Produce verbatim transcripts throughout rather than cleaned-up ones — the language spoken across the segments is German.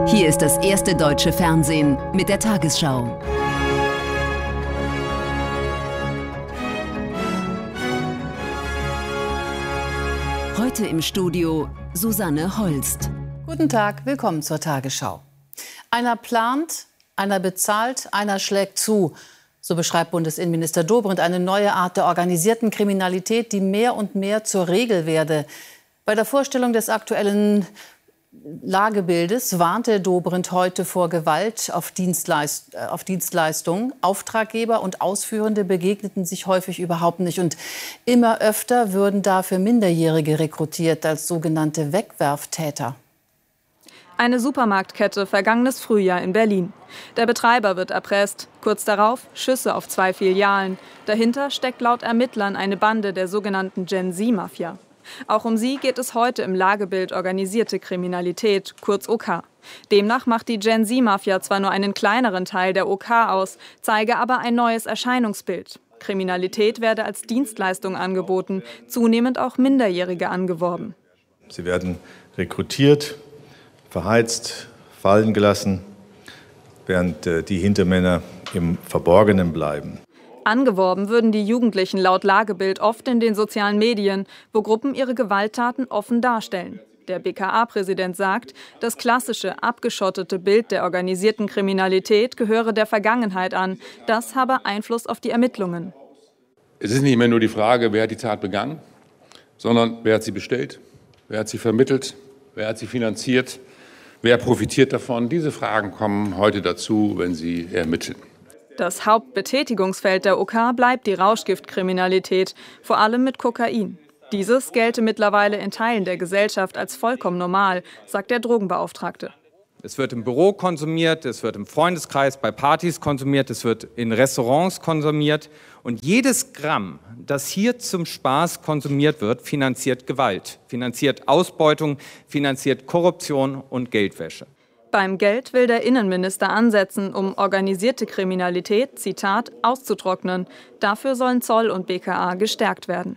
Hier ist das erste deutsche Fernsehen mit der Tagesschau. Heute im Studio Susanne Holst. Guten Tag, willkommen zur Tagesschau. Einer plant, einer bezahlt, einer schlägt zu. So beschreibt Bundesinnenminister Dobrindt eine neue Art der organisierten Kriminalität, die mehr und mehr zur Regel werde. Bei der Vorstellung des aktuellen Lagebildes warnte Dobrindt heute vor Gewalt auf, Dienstleist- auf Dienstleistungen. Auftraggeber und Ausführende begegneten sich häufig überhaupt nicht. Und immer öfter würden dafür Minderjährige rekrutiert als sogenannte Wegwerftäter. Eine Supermarktkette vergangenes Frühjahr in Berlin. Der Betreiber wird erpresst. Kurz darauf Schüsse auf zwei Filialen. Dahinter steckt laut Ermittlern eine Bande der sogenannten Gen-Z-Mafia. Auch um sie geht es heute im Lagebild Organisierte Kriminalität, kurz O K. Demnach macht die Gen-Z-Mafia zwar nur einen kleineren Teil der O K aus, zeige aber ein neues Erscheinungsbild. Kriminalität werde als Dienstleistung angeboten, zunehmend auch Minderjährige angeworben. Sie werden rekrutiert, verheizt, fallen gelassen, während äh, die Hintermänner im Verborgenen bleiben. Angeworben würden die Jugendlichen laut Lagebild oft in den sozialen Medien, wo Gruppen ihre Gewalttaten offen darstellen. Der B K A-Präsident sagt, das klassische, abgeschottete Bild der organisierten Kriminalität gehöre der Vergangenheit an. Das habe Einfluss auf die Ermittlungen. Es ist nicht mehr nur die Frage, wer hat die Tat begangen, sondern wer hat sie bestellt, wer hat sie vermittelt, wer hat sie finanziert, wer profitiert davon. Diese Fragen kommen heute dazu, wenn Sie ermitteln. Das Hauptbetätigungsfeld der O K bleibt die Rauschgiftkriminalität, vor allem mit Kokain. Dieses gelte mittlerweile in Teilen der Gesellschaft als vollkommen normal, sagt der Drogenbeauftragte. Es wird im Büro konsumiert, es wird im Freundeskreis bei Partys konsumiert, es wird in Restaurants konsumiert. Und jedes Gramm, das hier zum Spaß konsumiert wird, finanziert Gewalt, finanziert Ausbeutung, finanziert Korruption und Geldwäsche. Beim Geld will der Innenminister ansetzen, um organisierte Kriminalität, Zitat, auszutrocknen. Dafür sollen Zoll und B K A gestärkt werden.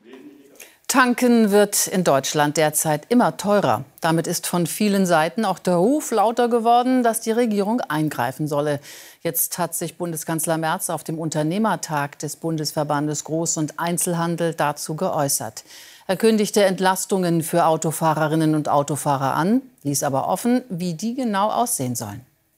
Tanken wird in Deutschland derzeit immer teurer. Damit ist von vielen Seiten auch der Ruf lauter geworden, dass die Regierung eingreifen solle. Jetzt hat sich Bundeskanzler Merz auf dem Unternehmertag des Bundesverbandes Groß- und Einzelhandel dazu geäußert. Er kündigte Entlastungen für Autofahrerinnen und Autofahrer an, ließ aber offen, wie die genau aussehen sollen.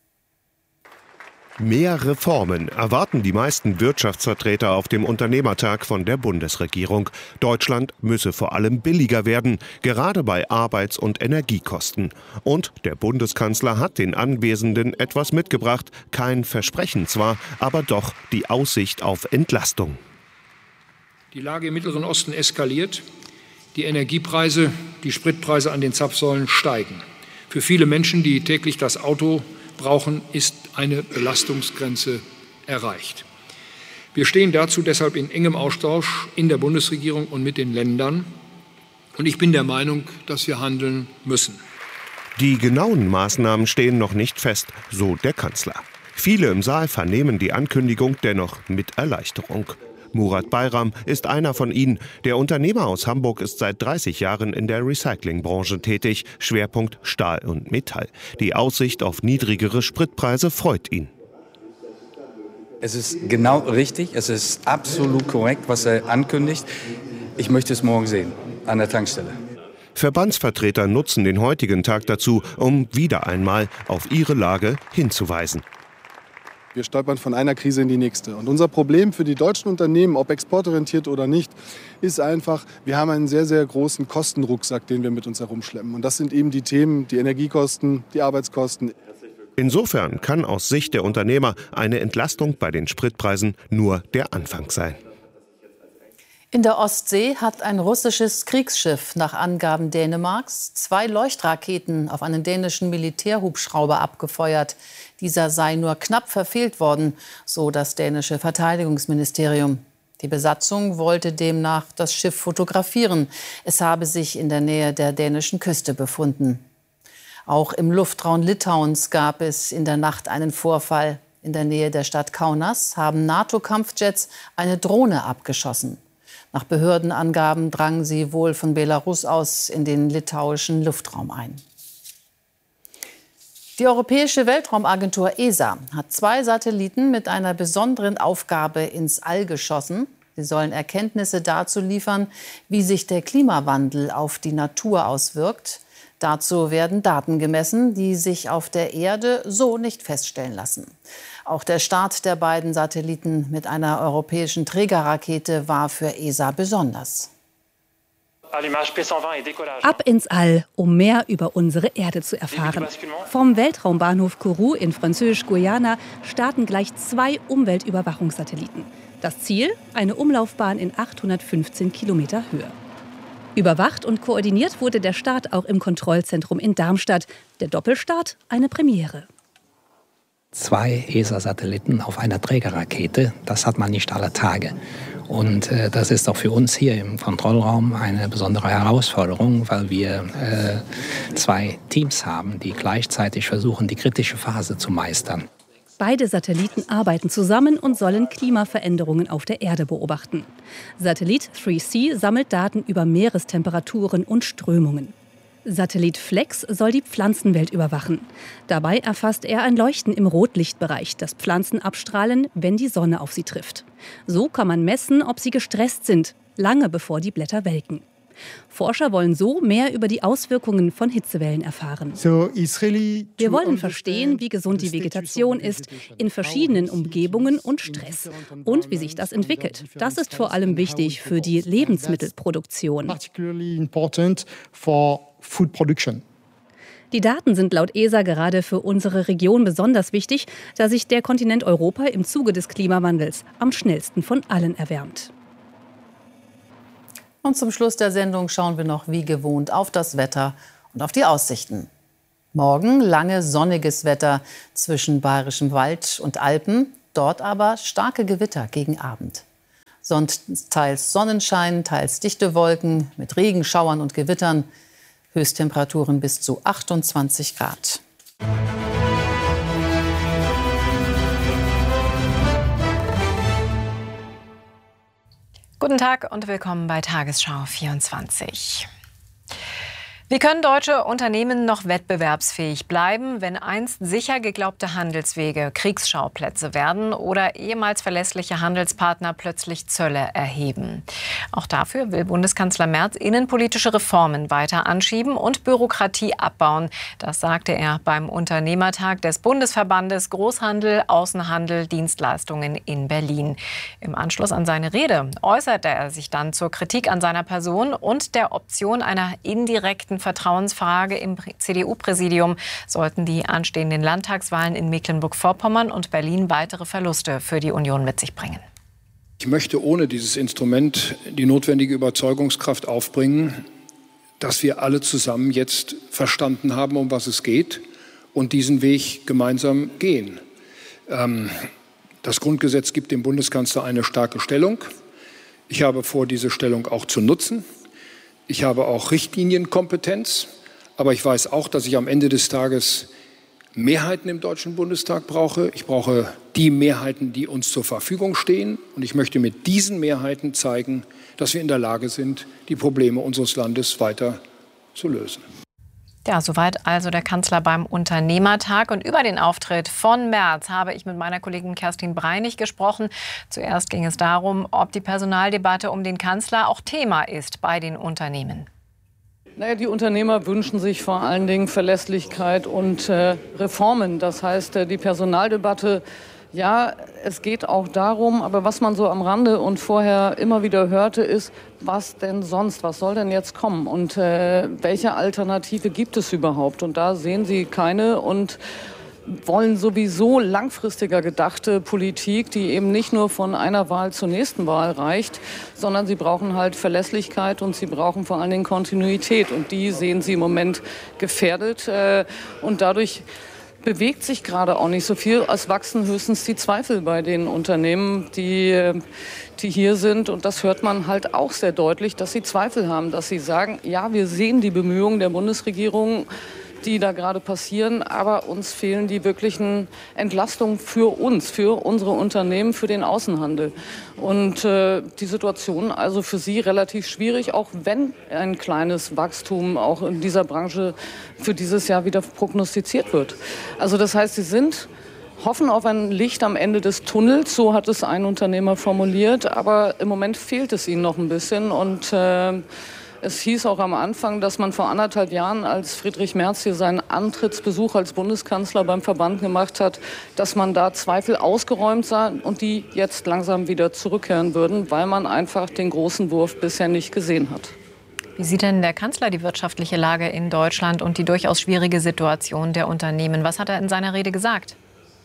Mehr Reformen erwarten die meisten Wirtschaftsvertreter auf dem Unternehmertag von der Bundesregierung. Deutschland müsse vor allem billiger werden, gerade bei Arbeits- und Energiekosten. Und der Bundeskanzler hat den Anwesenden etwas mitgebracht. Kein Versprechen zwar, aber doch die Aussicht auf Entlastung. Die Lage im Mittleren Osten eskaliert. Die Energiepreise, die Spritpreise an den Zapfsäulen steigen. Für viele Menschen, die täglich das Auto brauchen, ist eine Belastungsgrenze erreicht. Wir stehen dazu deshalb in engem Austausch in der Bundesregierung und mit den Ländern. Und ich bin der Meinung, dass wir handeln müssen. Die genauen Maßnahmen stehen noch nicht fest, so der Kanzler. Viele im Saal vernehmen die Ankündigung dennoch mit Erleichterung. Murat Bayram ist einer von ihnen. Der Unternehmer aus Hamburg ist seit dreißig Jahren in der Recyclingbranche tätig. Schwerpunkt Stahl und Metall. Die Aussicht auf niedrigere Spritpreise freut ihn. Es ist genau richtig, es ist absolut korrekt, was er ankündigt. Ich möchte es morgen sehen, an der Tankstelle. Verbandsvertreter nutzen den heutigen Tag dazu, um wieder einmal auf ihre Lage hinzuweisen. Wir stolpern von einer Krise in die nächste. Und unser Problem für die deutschen Unternehmen, ob exportorientiert oder nicht, ist einfach, wir haben einen sehr, sehr großen Kostenrucksack, den wir mit uns herumschleppen. Und das sind eben die Themen, die Energiekosten, die Arbeitskosten. Insofern kann aus Sicht der Unternehmer eine Entlastung bei den Spritpreisen nur der Anfang sein. In der Ostsee hat ein russisches Kriegsschiff nach Angaben Dänemarks zwei Leuchtraketen auf einen dänischen Militärhubschrauber abgefeuert. Dieser sei nur knapp verfehlt worden, so das dänische Verteidigungsministerium. Die Besatzung wollte demnach das Schiff fotografieren. Es habe sich in der Nähe der dänischen Küste befunden. Auch im Luftraum Litauens gab es in der Nacht einen Vorfall. In der Nähe der Stadt Kaunas haben NATO-Kampfjets eine Drohne abgeschossen. Nach Behördenangaben drangen sie wohl von Belarus aus in den litauischen Luftraum ein. Die Europäische Weltraumagentur E S A hat zwei Satelliten mit einer besonderen Aufgabe ins All geschossen. Sie sollen Erkenntnisse dazu liefern, wie sich der Klimawandel auf die Natur auswirkt. Dazu werden Daten gemessen, die sich auf der Erde so nicht feststellen lassen. Auch der Start der beiden Satelliten mit einer europäischen Trägerrakete war für E S A besonders. Ab ins All, um mehr über unsere Erde zu erfahren. Vom Weltraumbahnhof Kourou in Französisch-Guyana starten gleich zwei Umweltüberwachungssatelliten. Das Ziel? Eine Umlaufbahn in achthundertfünfzehn Kilometer Höhe. Überwacht und koordiniert wurde der Start auch im Kontrollzentrum in Darmstadt. Der Doppelstart eine Premiere. Zwei E S A-Satelliten auf einer Trägerrakete, das hat man nicht alle Tage. Und äh, das ist auch für uns hier im Kontrollraum eine besondere Herausforderung, weil wir äh, zwei Teams haben, die gleichzeitig versuchen, die kritische Phase zu meistern. Beide Satelliten arbeiten zusammen und sollen Klimaveränderungen auf der Erde beobachten. Satellit drei C sammelt Daten über Meerestemperaturen und Strömungen. Satellit Flex soll die Pflanzenwelt überwachen. Dabei erfasst er ein Leuchten im Rotlichtbereich, das Pflanzen abstrahlen, wenn die Sonne auf sie trifft. So kann man messen, ob sie gestresst sind, lange bevor die Blätter welken. Forscher wollen so mehr über die Auswirkungen von Hitzewellen erfahren. Wir wollen verstehen, wie gesund die Vegetation ist, in verschiedenen Umgebungen und Stress und wie sich das entwickelt. Das ist vor allem wichtig für die Lebensmittelproduktion. Die Daten sind laut E S A gerade für unsere Region besonders wichtig, da sich der Kontinent Europa im Zuge des Klimawandels am schnellsten von allen erwärmt. Und zum Schluss der Sendung schauen wir noch wie gewohnt auf das Wetter und auf die Aussichten. Morgen lange sonniges Wetter zwischen Bayerischem Wald und Alpen, dort aber starke Gewitter gegen Abend. Sonst teils Sonnenschein, teils dichte Wolken mit Regenschauern und Gewittern. Höchsttemperaturen bis zu achtundzwanzig Grad. Guten Tag und willkommen bei Tagesschau vierundzwanzig. Wie können deutsche Unternehmen noch wettbewerbsfähig bleiben, wenn einst sicher geglaubte Handelswege Kriegsschauplätze werden oder ehemals verlässliche Handelspartner plötzlich Zölle erheben? Auch dafür will Bundeskanzler Merz innenpolitische Reformen weiter anschieben und Bürokratie abbauen. Das sagte er beim Unternehmertag des Bundesverbandes Großhandel, Außenhandel, Dienstleistungen in Berlin. Im Anschluss an seine Rede äußerte er sich dann zur Kritik an seiner Person und der Option einer indirekten Vertrauensfrage im C D U-Präsidium. Sollten die anstehenden Landtagswahlen in Mecklenburg-Vorpommern und Berlin weitere Verluste für die Union mit sich bringen. Ich möchte ohne dieses Instrument die notwendige Überzeugungskraft aufbringen, dass wir alle zusammen jetzt verstanden haben, um was es geht und diesen Weg gemeinsam gehen. Ähm, das Grundgesetz gibt dem Bundeskanzler eine starke Stellung. Ich habe vor, diese Stellung auch zu nutzen. Ich habe auch Richtlinienkompetenz, aber ich weiß auch, dass ich am Ende des Tages Mehrheiten im Deutschen Bundestag brauche. Ich brauche die Mehrheiten, die uns zur Verfügung stehen. Und ich möchte mit diesen Mehrheiten zeigen, dass wir in der Lage sind, die Probleme unseres Landes weiter zu lösen. Ja, soweit also der Kanzler beim Unternehmertag. Und über den Auftritt von Merz habe ich mit meiner Kollegin Kerstin Breinig gesprochen. Zuerst ging es darum, ob die Personaldebatte um den Kanzler auch Thema ist bei den Unternehmen. Naja, die Unternehmer wünschen sich vor allen Dingen Verlässlichkeit und äh, Reformen. Das heißt, äh, die Personaldebatte, ja, es geht auch darum, aber was man so am Rande und vorher immer wieder hörte, ist, was denn sonst, was soll denn jetzt kommen und äh, welche Alternative gibt es überhaupt? Und da sehen sie keine und wollen sowieso langfristiger gedachte Politik, die eben nicht nur von einer Wahl zur nächsten Wahl reicht, sondern sie brauchen halt Verlässlichkeit und sie brauchen vor allen Dingen Kontinuität. Und die sehen sie im Moment gefährdet. Äh, und dadurch bewegt sich gerade auch nicht so viel. Es wachsen höchstens die Zweifel bei den Unternehmen, die, die hier sind. Und das hört man halt auch sehr deutlich, dass sie Zweifel haben, dass sie sagen, ja, wir sehen die Bemühungen der Bundesregierung, die da gerade passieren. Aber uns fehlen die wirklichen Entlastungen für uns, für unsere Unternehmen, für den Außenhandel. Und äh, die Situation also für sie relativ schwierig, auch wenn ein kleines Wachstum auch in dieser Branche für dieses Jahr wieder prognostiziert wird. Also das heißt, sie sind hoffen auf ein Licht am Ende des Tunnels, so hat es ein Unternehmer formuliert, aber im Moment fehlt es ihnen noch ein bisschen. Und äh, es hieß auch am Anfang, dass man vor anderthalb Jahren, als Friedrich Merz hier seinen Antrittsbesuch als Bundeskanzler beim Verband gemacht hat, dass man da Zweifel ausgeräumt sah und die jetzt langsam wieder zurückkehren würden, weil man einfach den großen Wurf bisher nicht gesehen hat. Wie sieht denn der Kanzler die wirtschaftliche Lage in Deutschland und die durchaus schwierige Situation der Unternehmen? Was hat er in seiner Rede gesagt?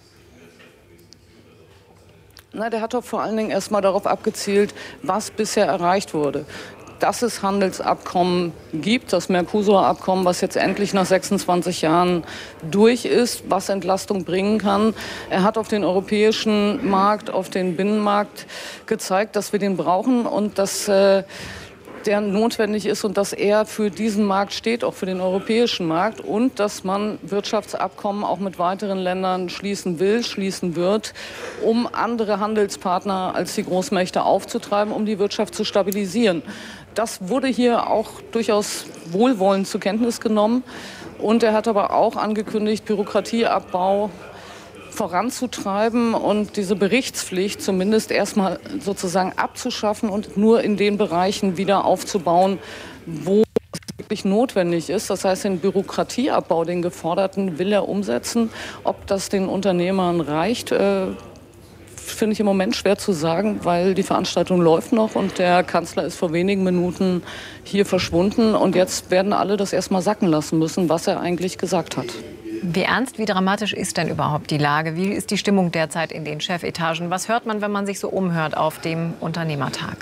Na, der hat doch vor allen Dingen erst mal darauf abgezielt, was bisher erreicht wurde. Dass es Handelsabkommen gibt, das Mercosur-Abkommen, was jetzt endlich nach sechsundzwanzig Jahren durch ist, was Entlastung bringen kann. Er hat auf den europäischen Markt, auf den Binnenmarkt gezeigt, dass wir den brauchen und dass äh, der notwendig ist und dass er für diesen Markt steht, auch für den europäischen Markt, und dass man Wirtschaftsabkommen auch mit weiteren Ländern schließen will, schließen wird, um andere Handelspartner als die Großmächte aufzutreiben, um die Wirtschaft zu stabilisieren. Das wurde hier auch durchaus wohlwollend zur Kenntnis genommen. Und er hat aber auch angekündigt, Bürokratieabbau voranzutreiben und diese Berichtspflicht zumindest erstmal sozusagen abzuschaffen und nur in den Bereichen wieder aufzubauen, wo es wirklich notwendig ist. Das heißt, den Bürokratieabbau, den geforderten, will er umsetzen. Ob das den Unternehmern reicht, äh, finde ich im Moment schwer zu sagen, weil die Veranstaltung läuft noch und der Kanzler ist vor wenigen Minuten hier verschwunden. Und jetzt werden alle das erstmal sacken lassen müssen, was er eigentlich gesagt hat. Wie ernst, wie dramatisch ist denn überhaupt die Lage? Wie ist die Stimmung derzeit in den Chefetagen? Was hört man, wenn man sich so umhört auf dem Unternehmertag?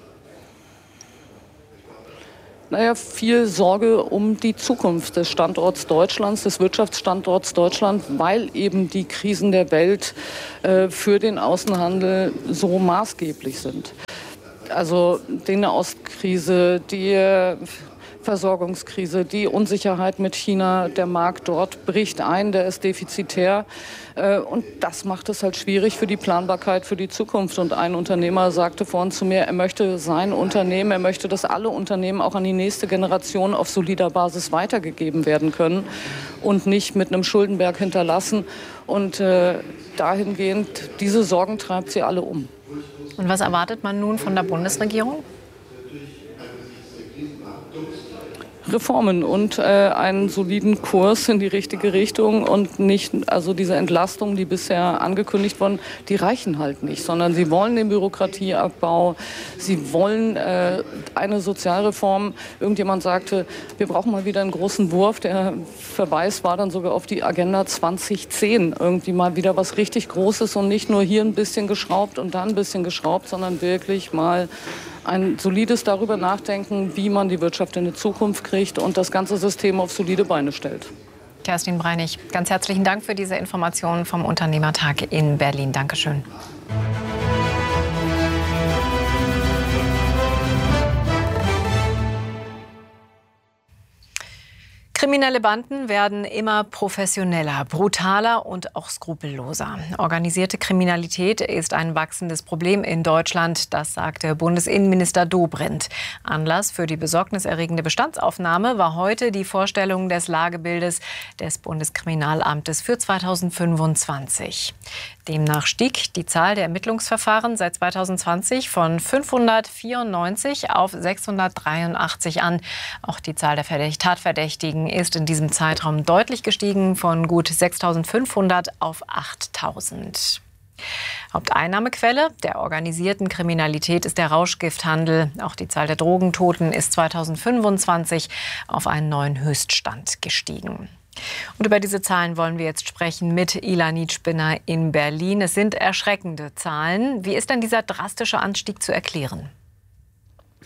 Naja, viel Sorge um die Zukunft des Standorts Deutschlands, des Wirtschaftsstandorts Deutschland, weil eben die Krisen der Welt äh, für den Außenhandel so maßgeblich sind. Also die Nahostkrise, die äh, Versorgungskrise, die Unsicherheit mit China, der Markt dort bricht ein, der ist defizitär. Und das macht es halt schwierig für die Planbarkeit für die Zukunft. Und ein Unternehmer sagte vorhin zu mir, er möchte sein Unternehmen, er möchte, dass alle Unternehmen auch an die nächste Generation auf solider Basis weitergegeben werden können und nicht mit einem Schuldenberg hinterlassen. Und äh, dahingehend, diese Sorgen treibt sie alle um. Und was erwartet man nun von der Bundesregierung? Reformen und äh, einen soliden Kurs in die richtige Richtung und nicht, also diese Entlastungen, die bisher angekündigt wurden, die reichen halt nicht, sondern sie wollen den Bürokratieabbau, sie wollen äh, eine Sozialreform. Irgendjemand sagte, wir brauchen mal wieder einen großen Wurf. Der Verweis war dann sogar auf die Agenda zwanzig zehn, irgendwie mal wieder was richtig Großes und nicht nur hier ein bisschen geschraubt und da ein bisschen geschraubt, sondern wirklich mal ein solides darüber nachdenken, wie man die Wirtschaft in die Zukunft kriegt und das ganze System auf solide Beine stellt. Kerstin Breinig, ganz herzlichen Dank für diese Informationen vom Unternehmertag in Berlin. Dankeschön. Kriminelle Banden werden immer professioneller, brutaler und auch skrupelloser. Organisierte Kriminalität ist ein wachsendes Problem in Deutschland, das sagte Bundesinnenminister Dobrindt. Anlass für die besorgniserregende Bestandsaufnahme war heute die Vorstellung des Lagebildes des Bundeskriminalamtes für zweitausendfünfundzwanzig. Demnach stieg die Zahl der Ermittlungsverfahren seit zweitausendzwanzig von fünfhundertvierundneunzig auf sechshundertdreiundachtzig an. Auch die Zahl der Tatverdächtigen ist in diesem Zeitraum deutlich gestiegen, von gut sechstausendfünfhundert auf achttausend. Haupteinnahmequelle der organisierten Kriminalität ist der Rauschgifthandel. Auch die Zahl der Drogentoten ist zweitausendfünfundzwanzig auf einen neuen Höchststand gestiegen. Und über diese Zahlen wollen wir jetzt sprechen mit Ilanit Spinner in Berlin. Es sind erschreckende Zahlen. Wie ist denn dieser drastische Anstieg zu erklären?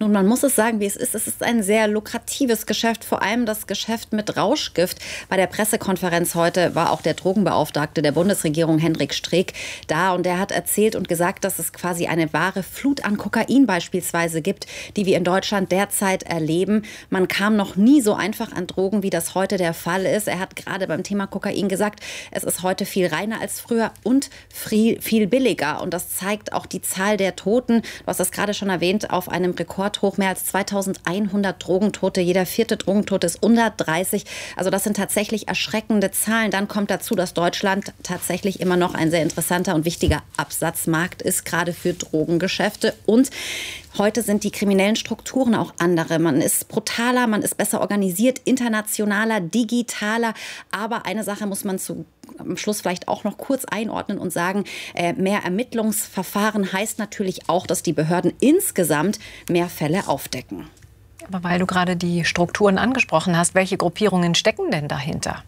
Nun, man muss es sagen, wie es ist. Es ist ein sehr lukratives Geschäft, vor allem das Geschäft mit Rauschgift. Bei der Pressekonferenz heute war auch der Drogenbeauftragte der Bundesregierung, Hendrik Streeck, da. Und er hat erzählt und gesagt, dass es quasi eine wahre Flut an Kokain beispielsweise gibt, die wir in Deutschland derzeit erleben. Man kam noch nie so einfach an Drogen, wie das heute der Fall ist. Er hat gerade beim Thema Kokain gesagt, es ist heute viel reiner als früher und viel, viel billiger. Und das zeigt auch die Zahl der Toten. Du hast das gerade schon erwähnt, auf einem Rekordhoch, mehr als zweitausendeinhundert Drogentote. Jeder vierte Drogentote ist unter dreißig. Also das sind tatsächlich erschreckende Zahlen. Dann kommt dazu, dass Deutschland tatsächlich immer noch ein sehr interessanter und wichtiger Absatzmarkt ist, gerade für Drogengeschäfte. Und heute sind die kriminellen Strukturen auch andere. Man ist brutaler, man ist besser organisiert, internationaler, digitaler. Aber eine Sache muss man zu am Schluss vielleicht auch noch kurz einordnen und sagen, äh, mehr Ermittlungsverfahren heißt natürlich auch, dass die Behörden insgesamt mehr Fälle aufdecken. Aber weil du gerade die Strukturen angesprochen hast, welche Gruppierungen stecken denn dahinter?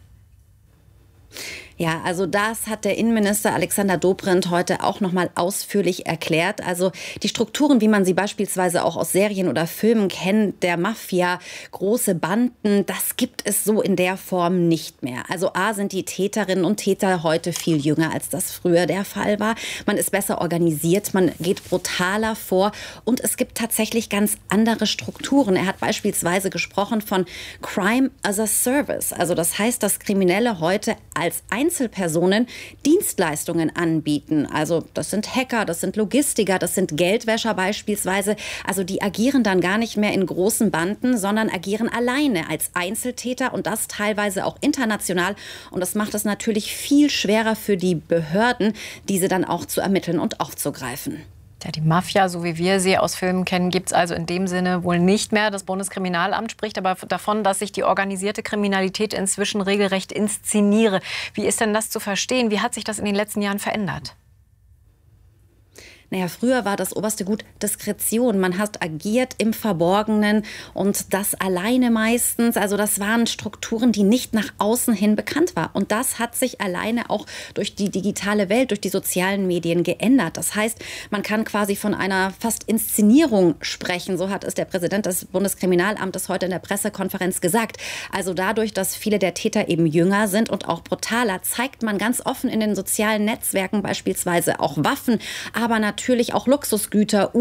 Ja, also das hat der Innenminister Alexander Dobrindt heute auch noch mal ausführlich erklärt. Also die Strukturen, wie man sie beispielsweise auch aus Serien oder Filmen kennt, der Mafia, große Banden, das gibt es so in der Form nicht mehr. Also A, sind die Täterinnen und Täter heute viel jünger, als das früher der Fall war. Man ist besser organisiert, man geht brutaler vor und es gibt tatsächlich ganz andere Strukturen. Er hat beispielsweise gesprochen von Crime as a Service. Also das heißt, dass Kriminelle heute als Einzelpersonen Dienstleistungen anbieten. Also das sind Hacker, das sind Logistiker, das sind Geldwäscher beispielsweise. Also die agieren dann gar nicht mehr in großen Banden, sondern agieren alleine als Einzeltäter und das teilweise auch international. Und das macht es natürlich viel schwerer für die Behörden, diese dann auch zu ermitteln und aufzugreifen. Ja, die Mafia, so wie wir sie aus Filmen kennen, gibt es also in dem Sinne wohl nicht mehr. Das Bundeskriminalamt spricht aber davon, dass sich die organisierte Kriminalität inzwischen regelrecht inszeniere. Wie ist denn das zu verstehen? Wie hat sich das in den letzten Jahren verändert? Naja, früher war das oberste Gut Diskretion. Man hat agiert im Verborgenen und das alleine meistens. Also das waren Strukturen, die nicht nach außen hin bekannt waren. Und das hat sich alleine auch durch die digitale Welt, durch die sozialen Medien geändert. Das heißt, man kann quasi von einer fast Inszenierung sprechen. So hat es der Präsident des Bundeskriminalamtes heute in der Pressekonferenz gesagt. Also dadurch, dass viele der Täter eben jünger sind und auch brutaler, zeigt man ganz offen in den sozialen Netzwerken beispielsweise auch Waffen, aber natürlich Natürlich auch Luxusgüter,